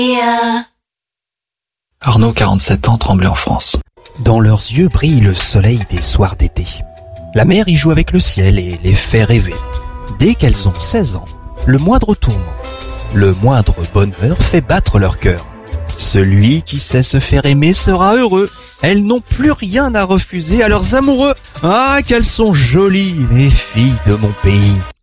Arnaud, 47 ans, Tremblay en France. Dans leurs yeux brille le soleil des soirs d'été. La mer y joue avec le ciel et les fait rêver. Dès qu'elles ont 16 ans, le moindre tourment, le moindre bonheur fait battre leur cœur. Celui qui sait se faire aimer sera heureux. Elles n'ont plus rien à refuser à leurs amoureux. Ah, qu'elles sont jolies, les filles de mon pays.